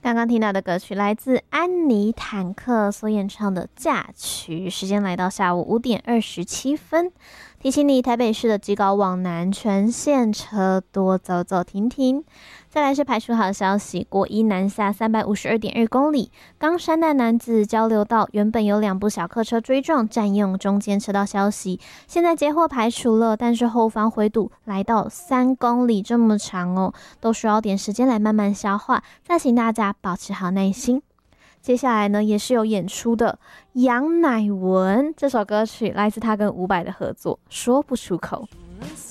刚刚听到的歌曲来自安妮坦克所演唱的《嫁娶》，时间来到下午5点27分。提醒你，台北市的基高往南全线车多，走走停停。再来是排除好消息，国一南下352.2公里，冈山淡男子交流道原本有2部小客车追撞，占用中间车道消息，现在接获排除了，但是后方回堵来到3公里这么长哦，都需要点时间来慢慢消化，再请大家保持好耐心。接下来呢，也是有演出的杨乃文，这首歌曲来自他跟伍佰的合作，说不出口。